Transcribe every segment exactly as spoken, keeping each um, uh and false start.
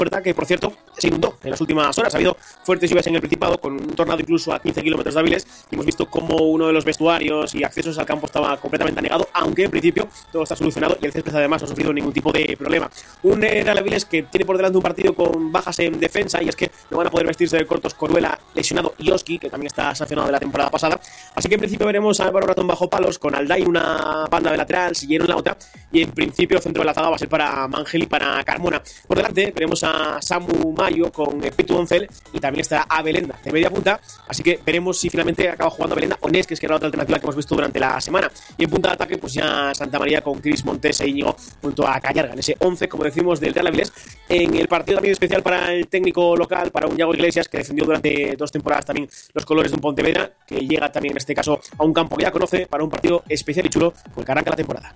Puerta, que por cierto se inundó en las últimas horas. Ha habido fuertes lluvias en el Principado, con un tornado incluso a quince kilómetros de Áviles, y hemos visto cómo uno de los vestuarios y accesos al campo estaba completamente anegado, aunque en principio todo está solucionado y el césped además no ha sufrido ningún tipo de problema. Un eh, Real Áviles que tiene por delante un partido con bajas en defensa, y es que no van a poder vestirse de cortos Coruela, lesionado, y Oski, que también está sancionado de la temporada pasada. Así que en principio veremos a Álvaro Ratón bajo palos, con Alday una banda de lateral, Sillero en la otra, y en principio el centro de la zaga va a ser para Mangel y para Carmona. Por delante veremos a Samu Mayo con Pitu Oncel, y también estará a Belenda de media punta, así que veremos si finalmente acaba jugando a Belenda o Nes, que es que era la otra alternativa que hemos visto durante la semana. Y en punta de ataque, pues ya Santa María con Cris Montes e Íñigo junto a Callarga, en ese once, como decimos, del Real Áviles, en el partido también especial para el técnico local, para un Yago Iglesias, que defendió durante dos temporadas también los colores de un Pontevedra, que llega también en este caso a un campo que ya conoce, para un partido especial y chulo con el que arranca la temporada.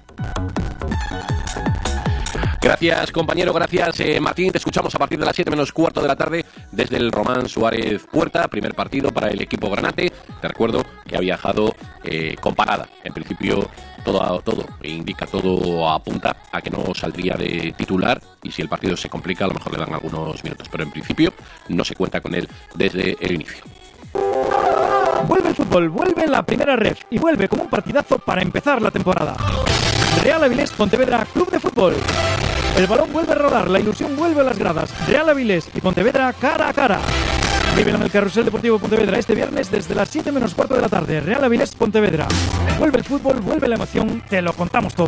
Gracias, compañero, gracias, eh, Martín. Te escuchamos a partir de las siete menos cuarto de la tarde desde el Román Suárez Puerta, primer partido para el equipo granate. Te recuerdo que ha viajado eh, con parada. En principio todo, todo indica, todo apunta a que no saldría de titular, y si el partido se complica a lo mejor le dan algunos minutos, pero en principio no se cuenta con él desde el inicio. Vuelve el fútbol, vuelve la primera ref y vuelve como un partidazo para empezar la temporada. Real Áviles Pontevedra Club de Fútbol. El balón vuelve a rodar, la ilusión vuelve a las gradas. Real Áviles y Pontevedra cara a cara. Viven en el Carrusel Deportivo Pontevedra este viernes desde las siete menos cuarto de la tarde. Real Áviles Pontevedra. Vuelve el fútbol, vuelve la emoción, te lo contamos todo.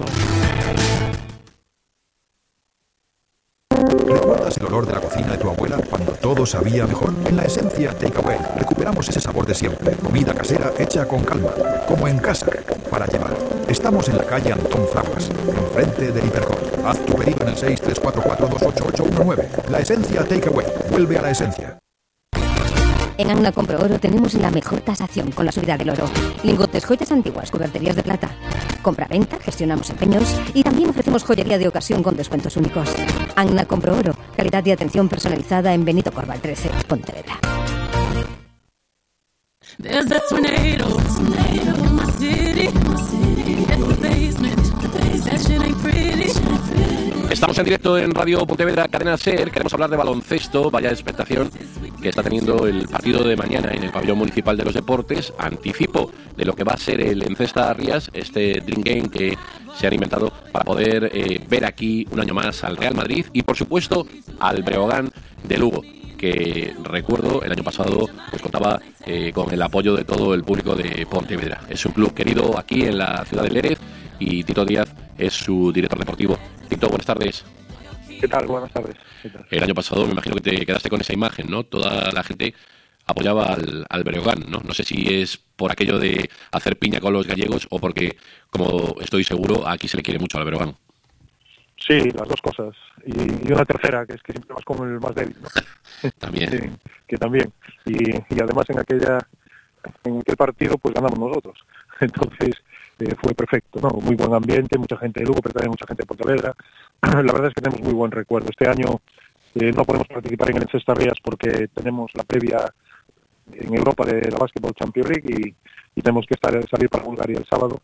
¿Recuerdas el olor de la cocina de tu abuela cuando todo sabía mejor? En La Esencia Takeaway recuperamos ese sabor de siempre. Comida casera hecha con calma, como en casa, para llevar. Estamos en la calle Antón Fraguas, enfrente del Hipercor. Haz tu pedido en el seis tres cuatro cuatro dos ocho ocho uno nueve. La Esencia Takeaway. Vuelve a la esencia. En Agna Compro Oro tenemos la mejor tasación con la subida del oro. Lingotes, joyas antiguas, cuberterías de plata. Compra-venta, gestionamos empeños y también ofrecemos joyería de ocasión con descuentos únicos. Agna Compro Oro, calidad y atención personalizada en Benito Corval trece, Pontevedra. Estamos en directo en Radio Pontevedra, Cadena SER. Queremos hablar de baloncesto. Vaya expectación que está teniendo el partido de mañana en el Pabellón Municipal de los Deportes. Anticipo de lo que va a ser el Encesta Rías, este Dream Game que se han inventado para poder eh, ver aquí un año más al Real Madrid y, por supuesto, al Breogán de Lugo, que recuerdo el año pasado pues contaba eh, con el apoyo de todo el público de Pontevedra. Es un club querido aquí en la ciudad de Lérez y Tito Díaz es su director deportivo. Tito, buenas tardes. ¿Qué tal? Buenas tardes. ¿Qué tal? El año pasado me imagino que te quedaste con esa imagen, ¿no? Toda la gente apoyaba al, al Breogán, ¿no? No sé si es por aquello de hacer piña con los gallegos o porque, como estoy seguro, aquí se le quiere mucho al Breogán. Sí, las dos cosas. Y, y una tercera, que es que siempre vas como el más débil, ¿no? También. Sí, que también. Y, y además en aquella en aquel partido pues ganamos nosotros. Entonces eh, fue perfecto, ¿no? Muy buen ambiente, mucha gente de Lugo, pero también mucha gente de Pontevedra. La verdad es que tenemos muy buen recuerdo. Este año eh, no podemos participar en el Encesta Rías porque tenemos la previa en Europa de la Basketball Champions League y, y tenemos que estar salir para Bulgaria el sábado.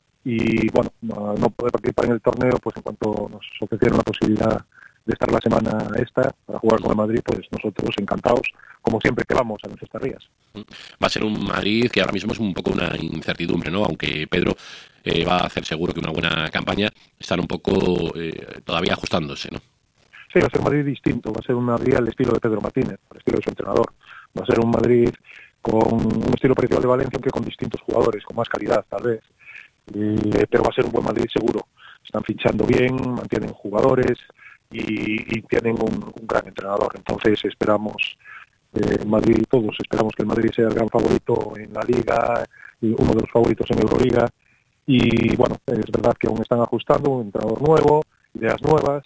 Y bueno, no, no poder participar en el torneo, pues en cuanto nos ofrecieron la posibilidad de estar la semana esta para jugar con el Madrid, pues nosotros encantados, como siempre que vamos a nuestras rías. Va a ser un Madrid que ahora mismo es un poco una incertidumbre, ¿no? Aunque Pedro eh, va a hacer seguro que una buena campaña, están un poco eh, todavía ajustándose, ¿no? Sí, va a ser un Madrid distinto, va a ser un Madrid al estilo de Pedro Martínez, al estilo de su entrenador. Va a ser un Madrid con un estilo parecido al de Valencia, aunque con distintos jugadores, con más calidad tal vez. Y, pero va a ser un buen Madrid seguro. Están fichando bien, mantienen jugadores y, y tienen un, un gran entrenador. Entonces esperamos eh, Madrid, todos esperamos que el Madrid sea el gran favorito en la Liga y uno de los favoritos en Euroliga. Y bueno, es verdad que aún están ajustando, un entrenador nuevo, ideas nuevas,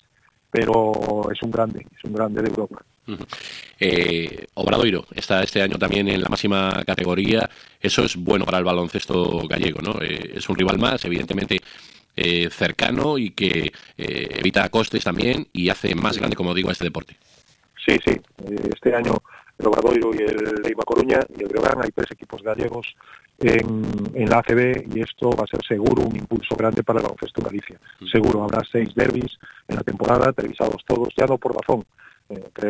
pero es un grande, es un grande de Europa. Uh-huh. Eh, Obradoiro está este año también en la máxima categoría. Eso es bueno para el baloncesto gallego, ¿no? Eh, es un rival más, evidentemente eh, cercano y que eh, evita costes también y hace más grande, como digo, a este deporte. Sí, sí. Este año el Obradoiro y el Leiva Coruña y el Breogán, hay tres equipos gallegos en, en la A C B y esto va a ser seguro un impulso grande para el baloncesto en Galicia. Uh-huh. Seguro habrá seis derbis en la temporada, televisados todos, ya no por razón, Eh,